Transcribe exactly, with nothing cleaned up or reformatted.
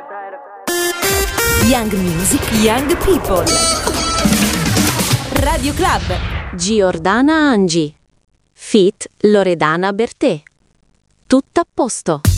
Young Music, Young People. Radio Club. Giordana Angi. Feat. Loredana Bertè. Tutto a posto.